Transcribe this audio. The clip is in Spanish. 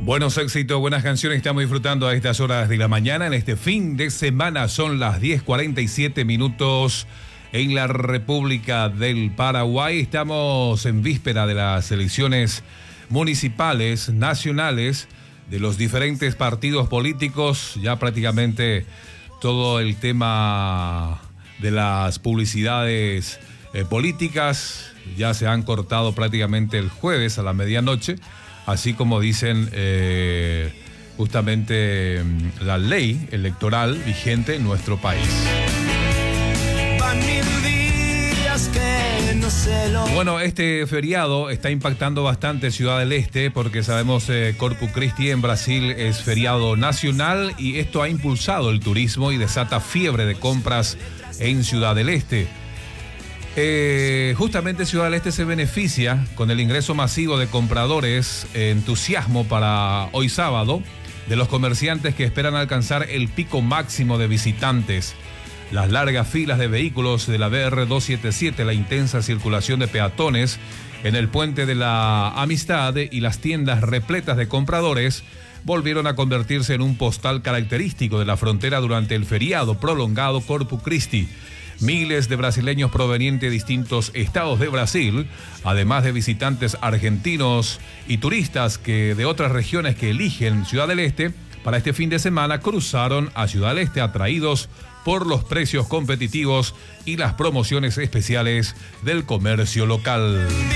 Buenos éxitos, buenas canciones, estamos disfrutando a estas horas de la mañana. En este fin de semana son las 10:47 minutos en la República del Paraguay. Estamos en víspera de las elecciones municipales, nacionales, de los diferentes partidos políticos. Ya prácticamente todo el tema de las publicidades políticas ya se han cortado prácticamente el jueves a la medianoche. Así como dicen justamente la ley electoral vigente en nuestro país. Bueno, este feriado está impactando bastante Ciudad del Este porque sabemos Corpus Christi en Brasil es feriado nacional y esto ha impulsado el turismo y desata fiebre de compras en Ciudad del Este. Justamente Ciudad del Este se beneficia con el ingreso masivo de compradores, entusiasmo para hoy sábado de los comerciantes que esperan alcanzar el pico máximo de visitantes. Las largas filas de vehículos de la BR-277, la intensa circulación de peatones en el puente de la Amistad y las tiendas repletas de compradores volvieron a convertirse en un postal característico de la frontera durante el feriado prolongado Corpus Christi. Miles de brasileños provenientes de distintos estados de Brasil, además de visitantes argentinos y turistas que de otras regiones que eligen Ciudad del Este, para este fin de semana cruzaron a Ciudad del Este atraídos por los precios competitivos y las promociones especiales del comercio local.